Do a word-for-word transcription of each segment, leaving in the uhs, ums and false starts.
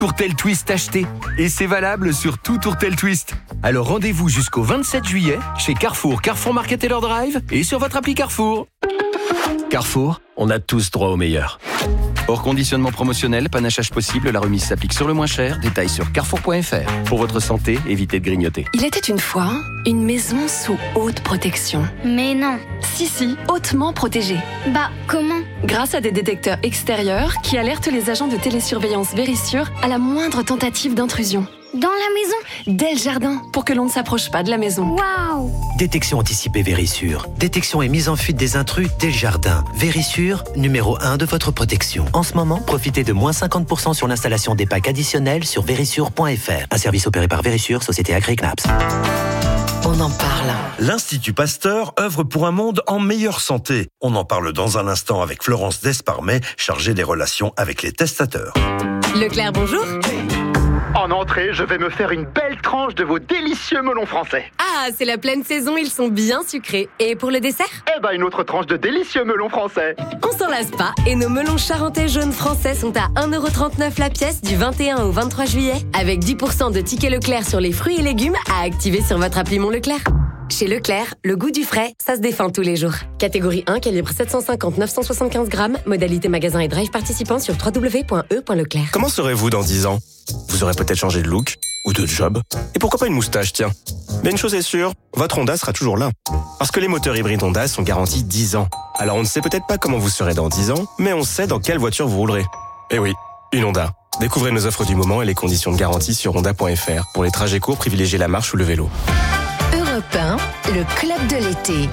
Tourtel Twist acheté. Et c'est valable sur tout Tourtel Twist. Alors rendez-vous jusqu'au vingt-sept juillet chez Carrefour, Carrefour Market Taylor Drive et sur votre appli Carrefour. Carrefour, on a tous droit au meilleur. Hors conditionnement promotionnel, panachage possible, la remise s'applique sur le moins cher. Détails sur carrefour point f r. Pour votre santé, évitez de grignoter. Il était une fois une maison sous haute protection. Mais non. Si, si, hautement protégée. Bah, comment ? Grâce à des détecteurs extérieurs qui alertent les agents de télésurveillance Vérissure à la moindre tentative d'intrusion. Dans la maison ? Dès le jardin, pour que l'on ne s'approche pas de la maison. Waouh ! Détection anticipée Vérissure. Détection et mise en fuite des intrus dès le jardin. Vérissure, numéro un de votre protection. En ce moment, profitez de moins cinquante pour cent sur l'installation des packs additionnels sur vérissure point f r. Un service opéré par Vérissure, société Agri-Knaps. On en parle. L'Institut Pasteur œuvre pour un monde en meilleure santé. On en parle dans un instant avec Florence Desparmet, chargée des relations avec les testateurs. Leclerc, bonjour. En entrée, je vais me faire une belle tranche de vos délicieux melons français. Ah, c'est la pleine saison, ils sont bien sucrés. Et pour le dessert ? Eh ben, une autre tranche de délicieux melons français. On s'en lasse pas et nos melons charentais jaunes français sont à un euro trente-neuf la pièce du vingt et un au vingt-trois juillet. Avec dix pour cent de tickets Leclerc sur les fruits et légumes à activer sur votre appli Mon Leclerc. Chez Leclerc, le goût du frais, ça se défend tous les jours. Catégorie un, calibre sept cent cinquante à neuf cent soixante-quinze grammes. Modalité magasin et drive participant sur w w w point e point leclerc. Comment serez-vous dans dix ans ? Vous aurez peut-être changé de look ou de job. Et pourquoi pas une moustache, tiens ? Mais une chose est sûre, votre Honda sera toujours là. Parce que les moteurs hybrides Honda sont garantis dix ans. Alors on ne sait peut-être pas comment vous serez dans dix ans, mais on sait dans quelle voiture vous roulerez. Eh oui, une Honda. Découvrez nos offres du moment et les conditions de garantie sur honda point f r. Pour les trajets courts, privilégiez la marche ou le vélo. Europe un, le club de l'été.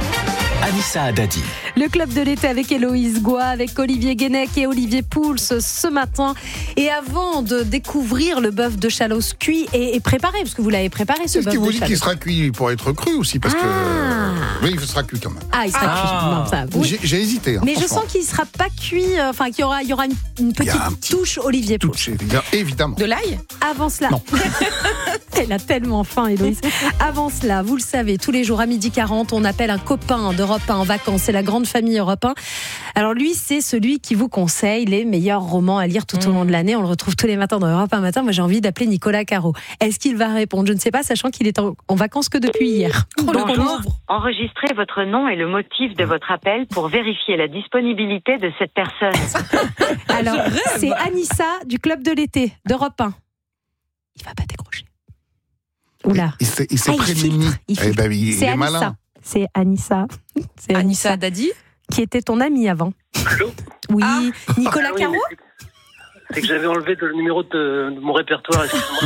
Anissa Haddadi. Le club de l'été avec Héloïse Goua, avec Olivier Guénec et Olivier Pouls ce matin. Et avant de découvrir le bœuf de Chalosse cuit et, et préparé, parce que vous l'avez préparé ce bœuf de Chalosse. Qu'est-ce qui vous dit qu'il sera cuit pour être cru aussi, parce ah. que oui, il sera cuit quand même. Ah, il sera ah. cuit. Non, ça, oui. j'ai, j'ai hésité. Hein, mais je sens qu'il ne sera pas cuit. Enfin, euh, qu'il y aura, il y aura une, une petite un touche Olivier Pouls. Touche, évidemment. De l'ail ? Avant cela. Non. Elle a tellement faim, Héloïse. Avant cela, vous le savez, tous les jours à midi quarante, on appelle un copain d'Europe un en vacances. C'est la grande famille Europe un. Alors lui, c'est celui qui vous conseille les meilleurs romans à lire tout au long de l'année. On le retrouve tous les matins dans Europe un matin. Moi, j'ai envie d'appeler Nicolas Caro. Est-ce qu'il va répondre ? Je ne sais pas, sachant qu'il est en, en vacances que depuis hier. Bonjour. Enregistrez votre nom et le motif de votre appel pour vérifier la disponibilité de cette personne. Alors, c'est Anissa du Club de l'été d'Europe un. Il va pas décrocher. Oula. Il s'est, il s'est ah, prémuni. Il eh ben, il, c'est il est Anissa. Malin. C'est Anissa. C'est Anissa Haddadi, qui était ton amie avant. Allô ? Oui. Ah. Nicolas Caro ? Oui, c'est que j'avais enlevé le numéro de, de mon répertoire.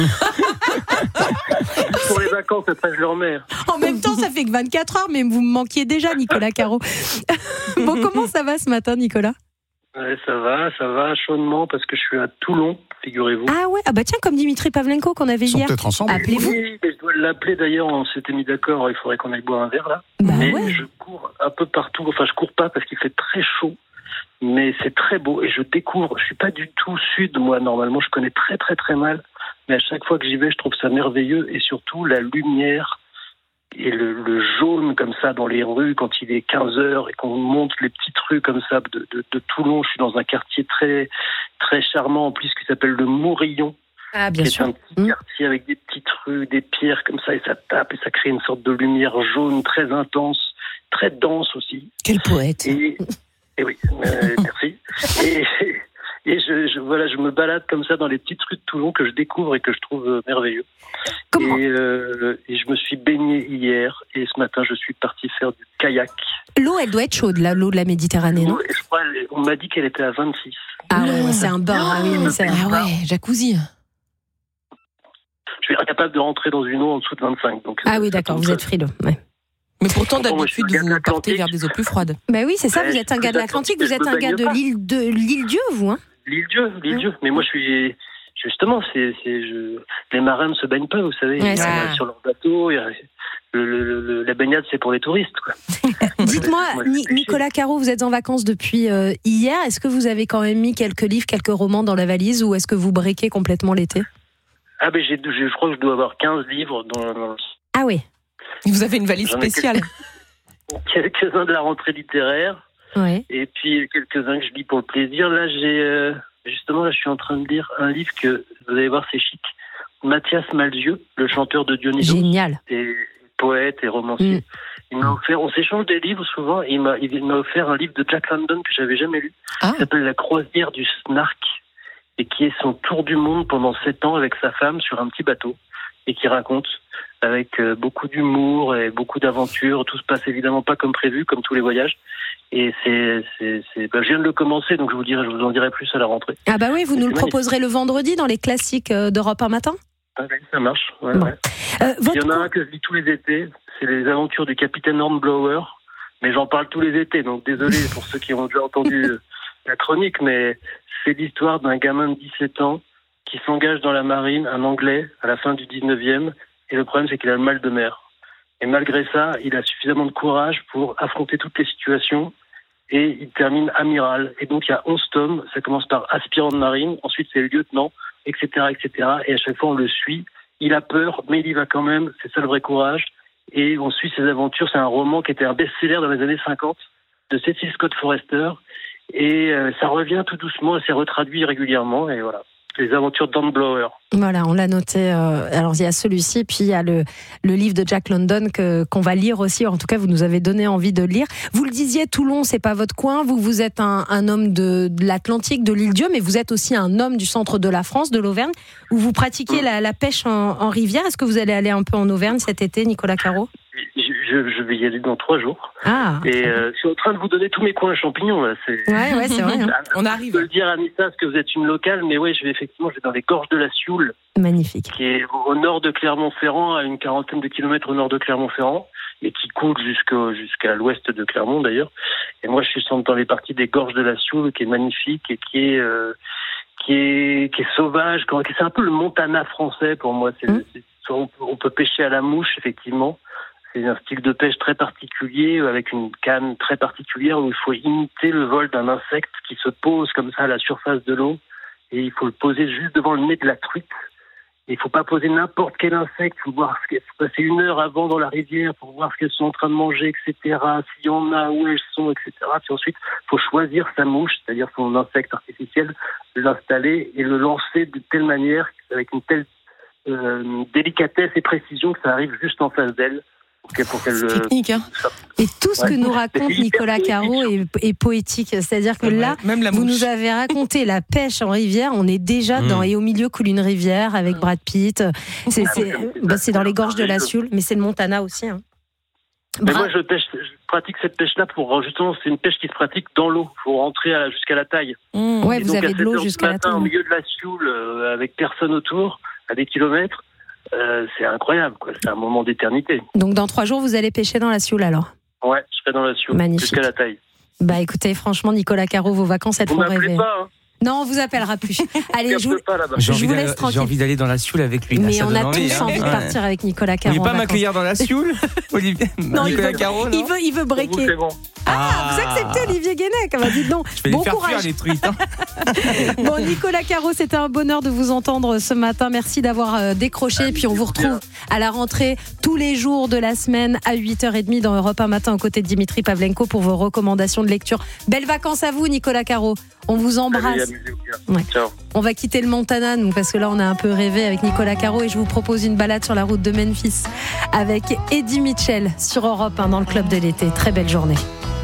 Pour les vacances, après je le remets. En même temps, ça fait que vingt-quatre heures, mais vous me manquiez déjà, Nicolas Caro. Bon, comment ça va ce matin, Nicolas ? Ouais, ça va, ça va chaudement parce que je suis à Toulon, figurez-vous. Ah ouais, ah bah tiens, comme Dimitri Pavlenko qu'on avait Ils sont hier. Peut-être ensemble. Appelez-vous. Oui, mais je dois l'appeler d'ailleurs, on s'était mis d'accord, il faudrait qu'on aille boire un verre là. Bah mais ouais. je cours un peu partout, enfin je cours pas parce qu'il fait très chaud, mais c'est très beau et je découvre, je suis pas du tout sud, moi normalement je connais très très très mal, mais à chaque fois que j'y vais je trouve ça merveilleux et surtout la lumière. Et le, le jaune comme ça dans les rues quand il est quinze heures et qu'on monte les petites rues comme ça de, de, de Toulon. Je suis dans un quartier très, très charmant en plus qui s'appelle le Mourillon. Ah, bien sûr. C'est un petit mmh. quartier avec des petites rues, des pierres comme ça et ça tape et ça crée une sorte de lumière jaune très intense, très dense aussi. Quel poète. Et, et oui, euh, merci. Et, et je, je, voilà, je me balade comme ça dans les petites rues de Toulon que je découvre et que je trouve euh, merveilleux. Comment et, euh, et je me suis baigné hier et ce matin je suis parti faire du kayak. L'eau, elle doit être chaude, là, l'eau de la Méditerranée, non ? Je crois, on m'a dit qu'elle était à vingt-six. Ah ouais, ouais c'est un bain. Ah, oui, mais c'est ah ouais, jacuzzi. Je suis incapable de rentrer dans une eau en dessous de vingt-cinq. Donc ah oui, d'accord, vous êtes frileux. Ouais. Mais pourtant, d'habitude, vous partez vers des eaux plus froides. Bah oui, c'est ça, vous êtes un gars de l'Atlantique, vous êtes un gars de l'île de l'île Dieu, vous, hein ? L'île Dieu, l'île Dieu. Mais moi, je suis... Justement, c'est, c'est, je... les marins ne se baignent pas, vous savez. Ouais, ils sont sur leur bateau. Le, le, le, la baignade, c'est pour les touristes, quoi. Dites-moi, Ni- Nicolas Caro, vous êtes en vacances depuis euh, hier. Est-ce que vous avez quand même mis quelques livres, quelques romans dans la valise ou est-ce que vous briquez complètement l'été ? Ah, ben, j'ai, j'ai, je crois que je dois avoir quinze livres dans, dans... Ah oui. Vous avez une valise J'en spéciale. Quelques... quelques-uns de la rentrée littéraire. Ouais. Et puis quelques-uns que je lis pour le plaisir. Là, j'ai... Euh... Justement, là, je suis en train de lire un livre que, vous allez voir, c'est chic. Mathias Malzieu, le chanteur de Dionysos. Génial. Et poète et romancier. Mm. Il m'a offert, on s'échange des livres souvent, et il m'a, il m'a offert un livre de Jack London que j'avais jamais lu, ah. qui s'appelle La croisière du Snark, et qui est son tour du monde pendant sept ans avec sa femme sur un petit bateau, et qui raconte avec euh, beaucoup d'humour et beaucoup d'aventures. Tout se passe évidemment pas comme prévu, comme tous les voyages. Et c'est, c'est, c'est, ben, je viens de le commencer, donc je vous dirai, je vous en dirai plus à la rentrée. Ah bah oui, vous et nous le magnifique. proposerez le vendredi dans les classiques d'Europe un matin. Ah oui, ça marche. Ouais, bon. ouais. Euh, votre... Il y en a un que je lis tous les étés, c'est les aventures du capitaine Hornblower, mais j'en parle tous les étés, donc désolé pour ceux qui ont déjà entendu la chronique, mais c'est l'histoire d'un gamin de dix-sept ans qui s'engage dans la marine, un Anglais, à la fin du dix-neuvième, et le problème c'est qu'il a le mal de mer. Et malgré ça, il a suffisamment de courage pour affronter toutes les situations, et il termine amiral. Et donc il y a onze tomes, ça commence par aspirant de marine, ensuite c'est lieutenant, et cetera, et cetera. Et à chaque fois on le suit. Il a peur, mais il y va quand même. C'est ça le vrai courage. Et on suit ses aventures. C'est un roman qui était un best-seller dans les années cinquante de Cecil Scott Forester. Et euh, ça revient tout doucement. Et c'est retraduit régulièrement. Et voilà. Les aventures d'Hornblower. Voilà, on l'a noté. Euh, alors, il y a celui-ci, puis il y a le, le livre de Jack London que, qu'on va lire aussi. En tout cas, vous nous avez donné envie de le lire. Vous le disiez, Toulon, c'est pas votre coin. Vous, vous êtes un, un homme de, de l'Atlantique, de l'île Dieu, mais vous êtes aussi un homme du centre de la France, de l'Auvergne, où vous pratiquez mmh. la, la pêche en, en rivière. Est-ce que vous allez aller un peu en Auvergne cet été, Nicolas Caro ? je, je, je vais y aller dans trois jours. Ah, et euh, je suis en train de vous donner tous mes coins champignons. Là. C'est... Ouais, ouais, c'est vrai. Hein. On arrive. Je peux le dire à Anissa, parce que vous êtes une locale, mais oui, je vais effectivement, je vais dans les gorges de la Sioule. Magnifique. Qui est au nord de Clermont-Ferrand, à une quarantaine de kilomètres au nord de Clermont-Ferrand, et qui coule jusqu'au, jusqu'à l'ouest de Clermont d'ailleurs. Et moi, je suis dans les parties des gorges de la Sioule, qui est magnifique et qui est, euh, qui est, qui est sauvage. C'est un peu le Montana français pour moi. C'est, mmh. c'est, on, peut, on peut pêcher à la mouche, effectivement. C'est un style de pêche très particulier, avec une canne très particulière, où il faut imiter le vol d'un insecte qui se pose comme ça à la surface de l'eau, et il faut le poser juste devant le nez de la truite. Il ne faut pas poser n'importe quel insecte, il faut, voir ce faut passer une heure avant dans la rivière pour voir ce qu'elles sont en train de manger, et cetera, s'il y en a, où elles sont, et cetera. Puis ensuite, il faut choisir sa mouche, c'est-à-dire son insecte artificiel, l'installer et le lancer de telle manière, avec une telle euh, délicatesse et précision que ça arrive juste en face d'elle. Pour qu'elle, c'est technique, hein. Et tout ce ouais. que nous raconte Nicolas Caro est, est poétique. C'est-à-dire que là, même vous nous avez raconté la pêche en rivière. On est déjà mmh. dans Et au milieu coule une rivière avec Brad Pitt. C'est, c'est, bah, c'est dans les gorges de la Sioule, mais c'est le Montana aussi. Hein. Mais Bra- moi, je, pêche, je pratique cette pêche-là pour justement, c'est une pêche qui se pratique dans l'eau. Il faut rentrer à, jusqu'à la taille. Mmh. Ouais, et vous donc, avez de l'eau jusqu'à la taille. Au milieu de la Sioule, euh, avec personne autour, à des kilomètres. Euh, c'est incroyable, quoi. C'est un moment d'éternité. Donc dans trois jours, vous allez pêcher dans la Sioule alors ? Ouais, je serai dans la Sioule, magnifique. Jusqu'à la taille. Bah écoutez, franchement, Nicolas Caro, vos vacances, elles vous font rêver. Pas, hein. Non, on vous appellera plus. Allez, je vous, pas, je vous laisse tranquille. J'ai envie d'aller dans la Sioule avec lui. Là, mais ça on a envie, tous hein. envie de partir ouais. avec Nicolas Caro. Il n'est pas m'accueillir dans la Sioule, Olivier. Non, Nicolas il veut, Caro, non il veut, il veut breaker. Vous, bon. Ah, ah, vous acceptez Olivier Guénec. Bah, dites donc. Je vais bon les faire courage. fuir les truites. Hein. Bon, Nicolas Caro, c'était un bonheur de vous entendre ce matin. Merci d'avoir euh, décroché. Et puis on vous retrouve à la rentrée tous les jours de la semaine à huit heures trente dans Europe un matin aux côtés de Dimitri Pavlenko pour vos recommandations de lecture. Belles vacances à vous, Nicolas Caro. On vous embrasse. Allez, ouais. Ciao. On va quitter le Montana, nous, parce que là, on a un peu rêvé avec Nicolas Caro et je vous propose une balade sur la route de Memphis avec Eddie Mitchell sur Europe un dans le club de l'été. Très belle journée.